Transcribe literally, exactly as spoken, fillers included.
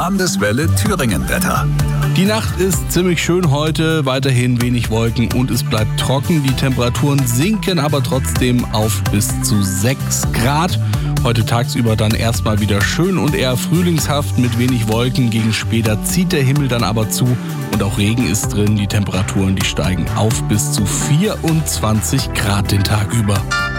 Landeswelle Thüringen-Wetter. Die Nacht ist ziemlich schön heute, weiterhin wenig Wolken und es bleibt trocken. Die Temperaturen sinken aber trotzdem auf bis zu sechs Grad. Heute tagsüber dann erstmal wieder schön und eher frühlingshaft mit wenig Wolken. Gegen später zieht der Himmel dann aber zu und auch Regen ist drin. Die Temperaturen, die steigen auf bis zu vierundzwanzig Grad den Tag über.